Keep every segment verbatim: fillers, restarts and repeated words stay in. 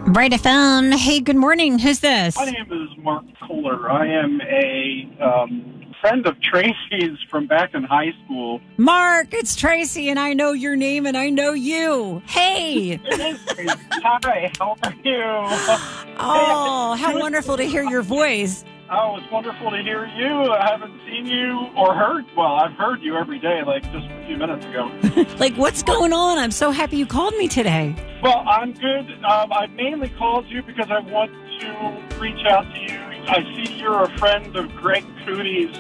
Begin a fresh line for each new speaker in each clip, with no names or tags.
Bright F M. Hey, good morning. Who's this?
My name is Mark Kohler. I am a um, friend of Tracy's from back in high school.
Mark, it's Tracy, and I know your name, and I know you. Hey.
It is Tracy. Hi, how are you?
Oh, how wonderful to hear your voice.
Oh, it's wonderful to hear you. I haven't seen you or heard, well, I've heard you every day, like just a few minutes ago.
Like, what's going on? I'm so happy you called me today.
Well, I'm good. Um, I mainly called you because I want to reach out to you. I see you're a friend of Greg Cootie's.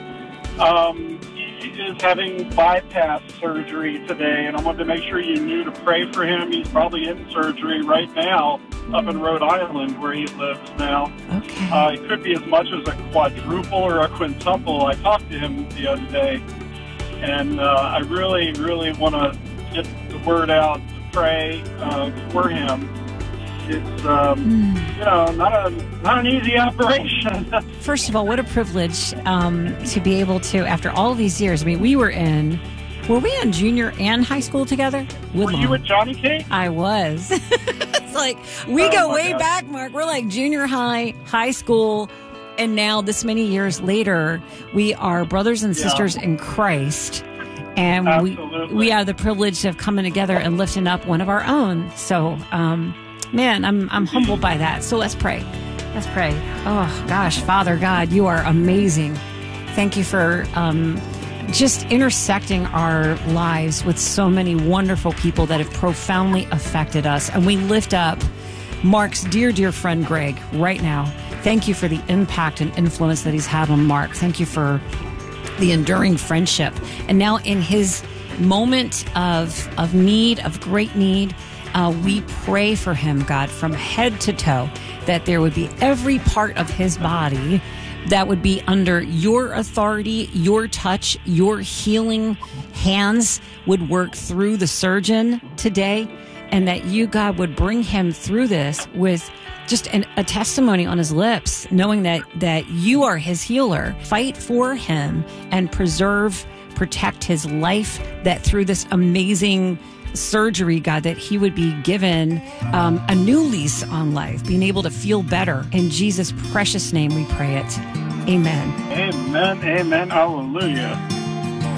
Um, he is having bypass surgery today, and I wanted to make sure you knew to pray for him. He's probably in surgery right now up in Rhode Island where he lives now.
Okay.
Uh, it could be as much as a quadruple or a quintuple. I talked to him the other day, and uh, I really, really want to get the word out to pray uh, for him. It's, um, mm. you know, not a not an easy operation.
First of all, what a privilege um, to be able to, after all these years, I mean, we were in, were we in junior and high school together?
Woodlawn. Were you at Johnny K?
I was. It's like, we oh go way God. back, Mark. We're like junior high, high school, and now this many years later, we are brothers and sisters yeah. in Christ. And
Absolutely.
we we have the privilege of coming together and lifting up one of our own. So, um, man, I'm I'm humbled by that. So let's pray. Let's pray. Oh, gosh, Father God, you are amazing. Thank you for um, just intersecting our lives with so many wonderful people that have profoundly affected us. And we lift up Mark's dear, dear friend, Greg, right now. Thank you for the impact and influence that he's had on Mark. Thank you for the enduring friendship. And now in his moment of, of need, of great need, Uh, we pray for him, God, from head to toe, that there would be every part of his body that would be under your authority, your touch, your healing hands would work through the surgeon today, and that you, God, would bring him through this with just an, a testimony on his lips, knowing that, that you are his healer. Fight for him and preserve, protect his life, that through this amazing surgery, God, that he would be given um, a new lease on life, being able to feel better. In Jesus' precious name we pray it. Amen.
Amen. Amen. Hallelujah.